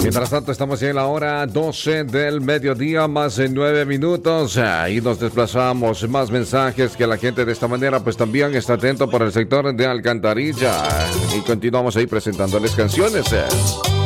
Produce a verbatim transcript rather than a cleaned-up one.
Mientras tanto, estamos en la hora doce del mediodía, más de nueve minutos. Y nos desplazamos. Más mensajes que la gente de esta manera, pues también está atento por el sector de Alcantarilla. Y continuamos ahí presentándoles canciones.